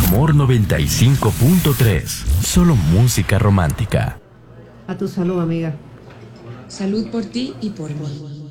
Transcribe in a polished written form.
Amor 95.3. Solo música romántica. A tu salud, amiga. Salud por ti y por mí.